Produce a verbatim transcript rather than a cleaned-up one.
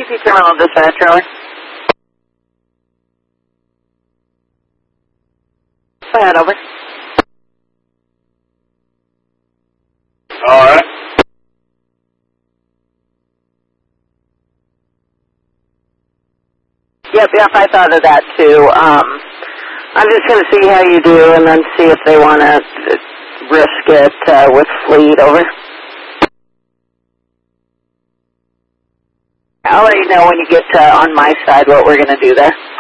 T P Terminal Dispatch, over. Go ahead, over. All right. Yep, yep, I thought of that too. Um, I'm just going to see how you do and then see if they want to risk it uh, with fleet, over. I'll let you know when you get uh, on my side what we're going to do there.